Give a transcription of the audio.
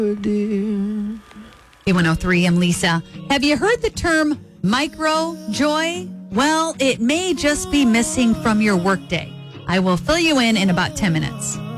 A103, I'm Lisa. Have you heard the term micro joy? Well, it may just be missing from your workday. I will fill you in about 10 minutes.